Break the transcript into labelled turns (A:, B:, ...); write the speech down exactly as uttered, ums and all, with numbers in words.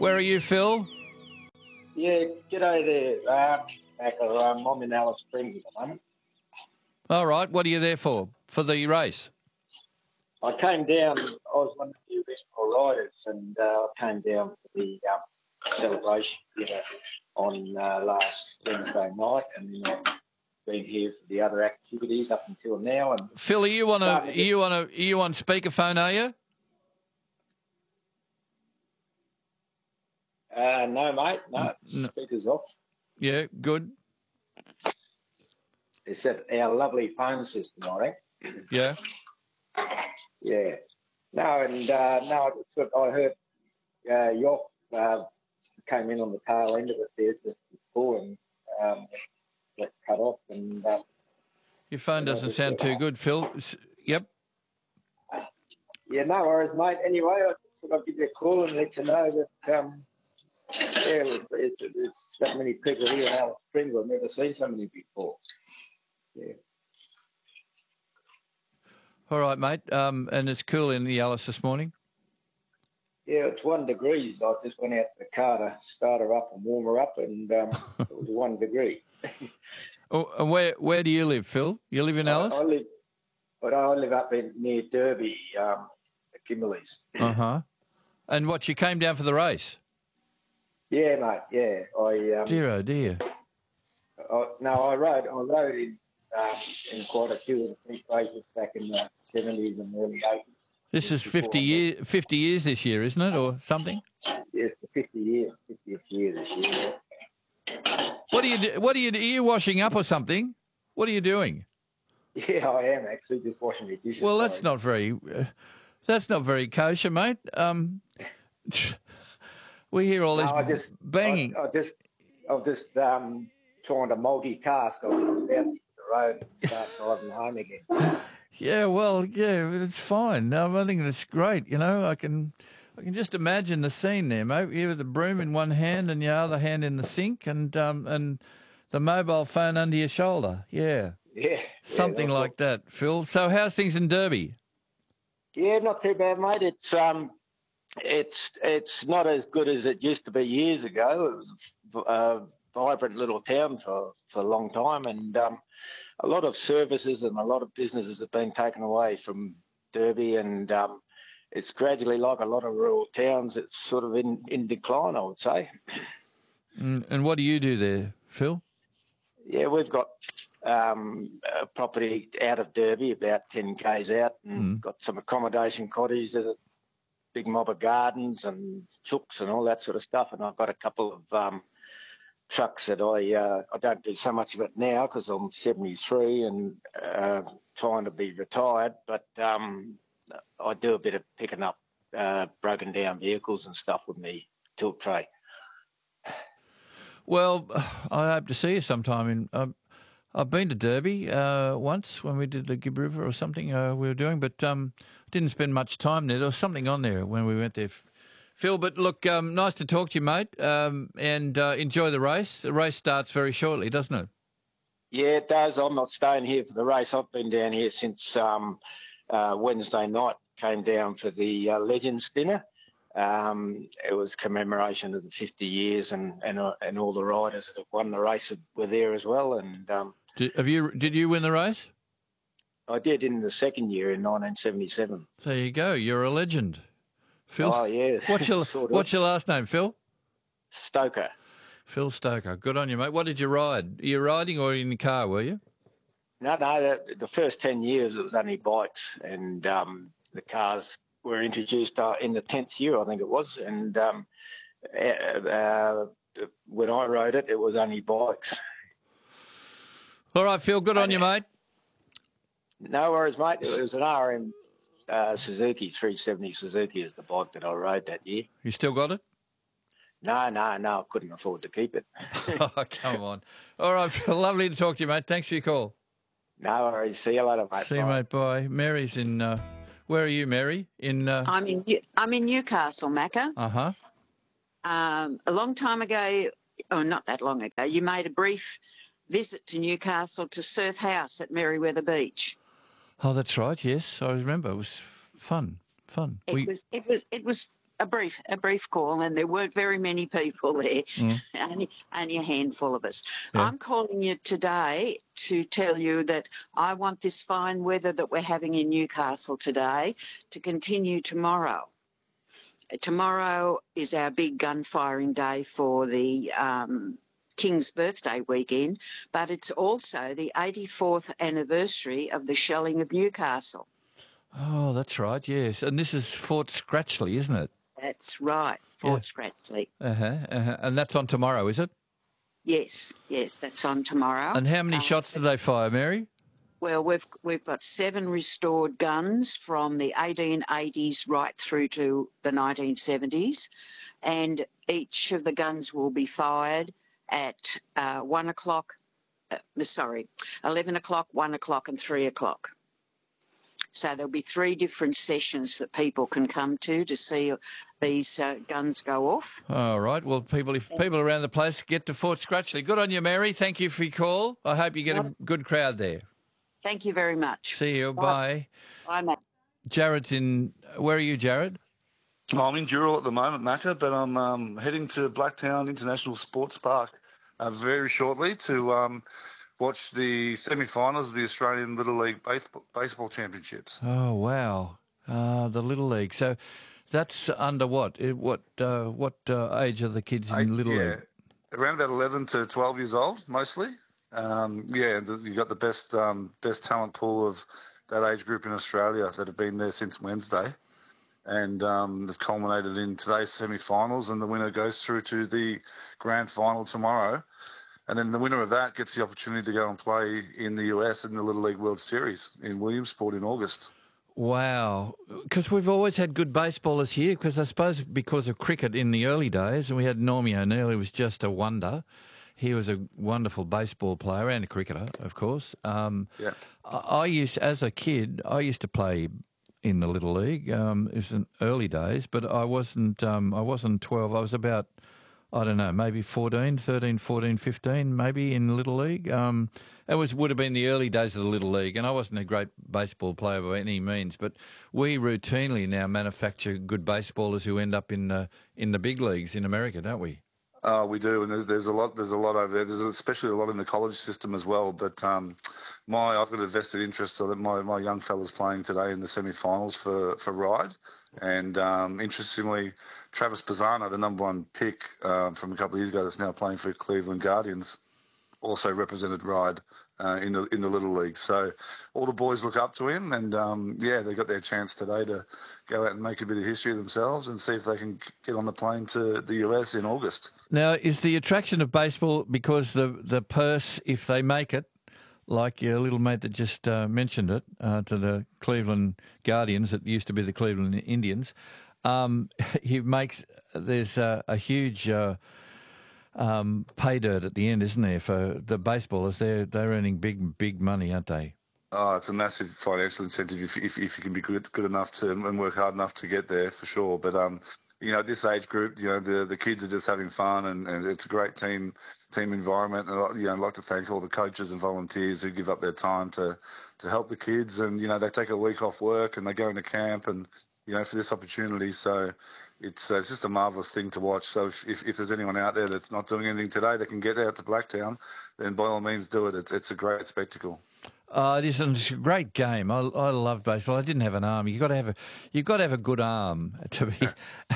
A: Where are you, Phil?
B: Yeah, g'day there, uh, Macca. Um, I'm in Alice Springs at the moment.
A: All right. What are you there for? For the race?
B: I came down, I was one of the original riders, and uh, I came down for the um, celebration, you know, on uh, last Wednesday night, and then I've been here for the other activities up until now. And
A: Phil, are you on a,
B: starting
A: are
B: to get-
A: you on a, are you on speakerphone, are you?
B: Uh, no, mate, no,
A: No.
B: speaker's off.
A: Yeah, good.
B: It's at our lovely phone system, I think.
A: Yeah.
B: Yeah. No, and uh, no, it's what I heard uh, York uh, came in on the tail end of it there just before and um, got cut off. And uh,
A: Your phone
B: Yeah,
A: doesn't
B: just
A: sound
B: got-
A: too good, Phil. S- Yep.
B: yeah, no worries, mate. Anyway, I thought I'd give you a call and let you know that, um, yeah, it's, it's that many people here in Alice Springs. I've never seen so many before. Yeah.
A: All right, mate. Um, and it's cool in the Alice this morning.
B: Yeah, it's one degrees. I just went out to the car to start her up and warm her up, and um, it was one degree.
A: Oh, and where where do you live, Phil? You live in Alice?
B: I, I live, but I live up in near Derby, um, at Kimberley's.
A: Uh huh. And what, you came down for the race?
B: Yeah, mate. Yeah, I um,
A: Dear, oh dear.
B: I, no, I rode. I rode in um, in quite a few of the big races back in the seventies and early eighties.
A: This is fifty year, fifty years this year, isn't it, or something?
B: Yeah, it's the fifty year, fiftieth year this year.
A: What are you? do- What are you? Are you washing up or something? What are you doing?
B: Yeah, I am actually just washing the dishes.
A: Well,
B: sorry.
A: that's not very. Uh, that's not very kosher, mate. Um, we hear all
B: No,
A: this
B: I just
A: banging.
B: I, I just, I'm just um, trying to multitask. I'm about to hit the road and start driving home again.
A: Yeah, well, yeah, it's fine. No, I think that's great. You know, I can, I can just imagine the scene there, mate. You with the broom in one hand and your other hand in the sink, and um, and the mobile phone under your shoulder. Yeah,
B: Yeah,
A: something
B: yeah,
A: like that, Phil. So, how's things in Derby?
B: Yeah, not too bad, mate. It's um, it's it's not as good as it used to be years ago. It was a vibrant little town for, for a long time, and um, a lot of services and a lot of businesses have been taken away from Derby, and um, it's gradually, like a lot of rural towns, it's sort of in, in decline, I would say.
A: Mm, and what do you do there, Phil?
B: Yeah, we've got um, a property out of Derby, about ten k's out, and
A: Mm.
B: got some accommodation cottages, a big mob of gardens and chooks and all that sort of stuff. And I've got a couple of um, trucks that I uh, I don't do so much of it now because I'm seventy-three and uh, trying to be retired, but um, I do a bit of picking up uh, broken down vehicles and stuff with me tilt tray.
A: Well, I hope to see you sometime. In uh, I've been to Derby uh, once when we did the Gibb River or something uh, we were doing, but um, didn't spend much time there. There was something on there when we went there, Phil. But look, um, nice to talk to you, mate, um, and uh, enjoy the race. The race starts very shortly, doesn't it?
B: Yeah, it does. I'm not staying here for the race. I've been down here since um, uh, Wednesday night. Came down for the uh, Legends dinner. Um, it was commemoration of the fifty years, and and, uh, and all the riders that have won the race were there as well. And um,
A: Did, have you? Did you win the race?
B: I did in the second year in nineteen seventy-seven.
A: There you go. You're a legend, Phil.
B: Oh yeah.
A: What's your
B: sort of.
A: What's your last name, Phil?
B: Stoker?
A: Phil Stoker. Good on you, mate. What did you ride? Are you riding or in the car? Were you?
B: No, no. The, the first ten years it was only bikes, and um, the cars were introduced uh, in the tenth year, I think it was. And um, uh, uh, when I rode it, it was only bikes.
A: All right, Phil. Good on you, mate.
B: No worries, mate. It was an R M uh, Suzuki, three seventy Suzuki is the bike that I rode that year.
A: You still got it?
B: No, no, no. I couldn't afford to keep it.
A: Oh, come on. All right, Phil. Lovely to talk to you, mate. Thanks for your call.
B: No worries. See you later, mate.
A: See you,
B: Bye.
A: mate. Bye. Mary's in. Uh, where are you, Mary? In. Uh
C: I'm in New- I'm in Newcastle, Macca.
A: huh.
C: Um, a long time ago, or not that long ago, you made a brief visit to Newcastle to Surf House at Merriweather Beach.
A: Oh, that's right. Yes, I remember. It was fun. Fun.
C: It
A: We.
C: was it was it was a brief a brief call, and there weren't very many people there, mm. only, only a handful of us. Yeah. I'm calling you today to tell you that I want this fine weather that we're having in Newcastle today to continue tomorrow. Tomorrow is our big gun firing day for the um, King's birthday weekend, but it's also the eighty-fourth anniversary of the shelling of Newcastle.
A: Oh, that's right, yes. And this is Fort Scratchley, isn't it?
C: That's right, Fort yeah. Scratchley.
A: Uh-huh, uh-huh. And that's on tomorrow, is it?
C: Yes, yes, that's on tomorrow.
A: And how many um, shots do they fire, Mary?
C: Well, we've we've got seven restored guns from the eighteen eighties right through to the nineteen seventies, and each of the guns will be fired at uh, one o'clock, uh, sorry, eleven o'clock, one o'clock and three o'clock. So there'll be three different sessions that people can come to to see these uh, guns go off.
A: All right. Well, people, if people around the place get to Fort Scratchley, good on you, Mary. Thank you for your call. I hope you get a good crowd there.
C: Thank you very much.
A: See you. Bye.
C: Bye, Matt.
A: Jared's in... Where are you, Jared?
D: Oh, I'm in Dural at the moment, Macca, but I'm um, heading to Blacktown International Sports Park uh, very shortly to um, watch the semi-finals of the Australian Little League Baseball, baseball Championships.
A: Oh, wow. Uh, the Little League. So that's under what? What uh, what uh, age are the kids in
D: Eight,
A: Little
D: yeah,
A: League?
D: Around about eleven to twelve years old, mostly. Um, yeah, you've got the best um, best talent pool of that age group in Australia that have been there since Wednesday, and um, they've culminated in today's semi-finals, and the winner goes through to the grand final tomorrow, and then the winner of that gets the opportunity to go and play in the U S in the Little League World Series in Williamsport in August.
A: Wow, because we've always had good baseballers here, because I suppose because of cricket in the early days, and we had Normie O'Neill, who was just a wonder. He was a wonderful baseball player and a cricketer, of course. Um,
D: yeah.
A: I, I used, as a kid, I used to play in the Little League. Um, it was in early days, but I wasn't. Um, I wasn't twelve. I was about, I don't know, maybe fourteen, thirteen, fourteen, fifteen, maybe in the Little League. Um, it was would have been the early days of the Little League, and I wasn't a great baseball player by any means. But we routinely now manufacture good baseballers who end up in the in the big leagues in America, don't we?
D: Uh, we do, and there's, there's a lot. There's a lot over there. There's especially a lot in the college system as well. But um, my I've got a vested interest so that my, my young fella's playing today in the semi-finals for for Ryde, and um, interestingly, Travis Pisano, the number one pick um, from a couple of years ago, that's now playing for Cleveland Guardians, also represented Ryde uh, in the in the Little League. So all the boys look up to him, and um, yeah, they got their chance today to go out and make a bit of history themselves and see if they can get on the plane to the U S in August.
A: Now, is the attraction of baseball because the the purse, if they make it, like your little mate that just uh, mentioned it, uh, to the Cleveland Guardians, it used to be the Cleveland Indians, um, he makes, there's a, a huge uh, um, pay dirt at the end, isn't there, for the baseballers? They're, they're earning big, big money, aren't they?
D: Oh, it's a massive financial incentive if if, if you can be good good enough to and work hard enough to get there, for sure. But um, you know, at this age group, you know, the the kids are just having fun, and, and it's a great team team environment. And you know, I'd like to thank all the coaches and volunteers who give up their time to to help the kids. And you know, they take a week off work and they go into camp, and you know, for this opportunity. So it's uh, it's just a marvelous thing to watch. So if, if if there's anyone out there that's not doing anything today, they can get out to Blacktown, then by all means do it. It's it's a great spectacle.
A: Uh, it is it's a great game. I, I love baseball. I didn't have an arm. You got to have a you got to have a good arm to be